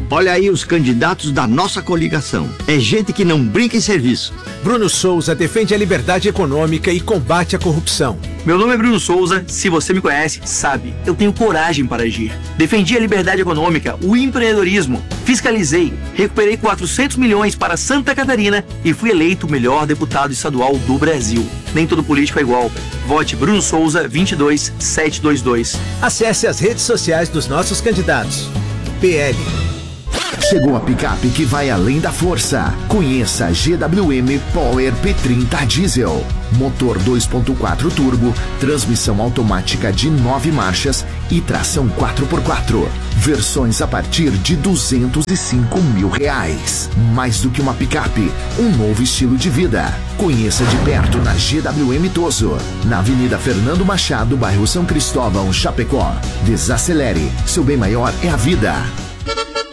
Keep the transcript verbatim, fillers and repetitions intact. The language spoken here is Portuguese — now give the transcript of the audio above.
Olha aí os candidatos da nossa coligação. É gente que não brinca em serviço. Bruno Souza defende a liberdade econômica e combate a corrupção. Meu nome é Bruno Souza, se você me conhece, sabe, eu tenho coragem para agir. Defendi a liberdade econômica, o empreendedorismo, fiscalizei, recuperei quatrocentos milhões para Santa Catarina e fui eleito o melhor deputado estadual do Brasil. Nem todo político é igual. Vote Bruno Souza vinte e dois setecentos e vinte e dois. Acesse as redes sociais dos nossos candidatos. P L. Chegou a picape que vai além da força. Conheça a G W M Power P trinta Diesel. Motor dois ponto quatro turbo, transmissão automática de nove marchas e tração quatro por quatro. Versões a partir de duzentos e cinco mil reais. Mais do que uma picape, um novo estilo de vida. Conheça de perto na G W M Toso, na Avenida Fernando Machado, bairro São Cristóvão, Chapecó. Desacelere, seu bem maior é a vida.